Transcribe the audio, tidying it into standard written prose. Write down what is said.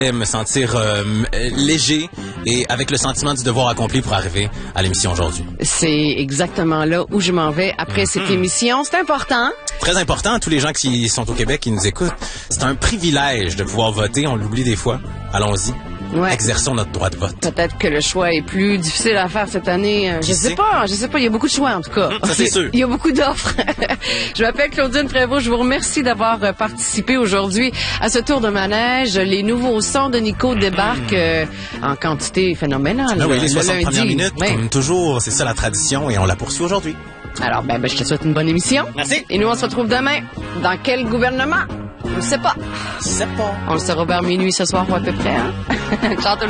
me sentir léger et avec le sentiment du devoir accompli pour arriver à l'émission aujourd'hui. C'est exactement là où je m'en vais après cette émission. C'est important. Très important à tous les gens qui sont au Québec, qui nous écoutent. C'est un privilège de pouvoir voter. On l'oublie des fois. Allons-y. Ouais. Exerçons notre droit de vote. Peut-être que le choix est plus difficile à faire cette année. Je sais pas. Il y a beaucoup de choix, en tout cas. Ça, c'est sûr. Il y a beaucoup d'offres. Je m'appelle Claudine Prévost. Je vous remercie d'avoir participé aujourd'hui à ce tour de manège. Les nouveaux sons de Nico débarquent en quantité phénoménale. Ah oui, les 60 lundi. premières minutes, Oui. comme toujours, c'est ça la tradition et on la poursuit aujourd'hui. Alors, je te souhaite une bonne émission. Merci. Et nous, on se retrouve demain. Dans quel gouvernement? Je ne sais pas. C'est pas. On le saura vers minuit ce soir ou à peu près. Hein? Ciao tout le monde.